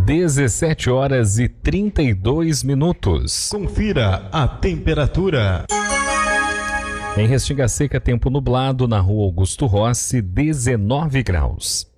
17h32. Confira a temperatura. Em Restinga Seca, tempo nublado, na rua Augusto Rossi, 19 graus.